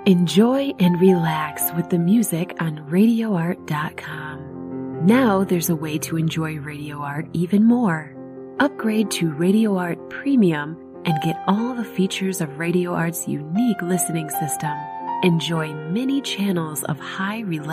Enjoy and relax with the music on RadioArt.com. Now there's a way to enjoy Radio Art even more. Upgrade to Radio Art Premium and get all the features of Radio Art's unique listening system. Enjoy many channels of high